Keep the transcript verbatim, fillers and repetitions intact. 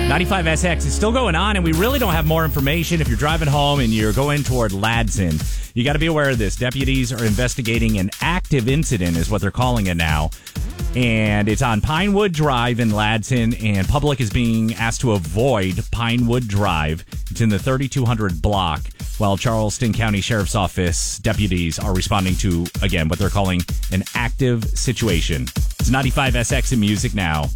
ninety-five S X is still going on, and we really don't have more information. If you're driving home and you're going toward Ladson, you got to be aware of this. Deputies are investigating an active incident, is what they're calling it now. And it's on Pinewood Drive in Ladson, and public is being asked to avoid Pinewood Drive. It's in the thirty-two hundred block, while Charleston County Sheriff's Office deputies are responding to, again, what they're calling an active situation. It's ninety-five S X in music now.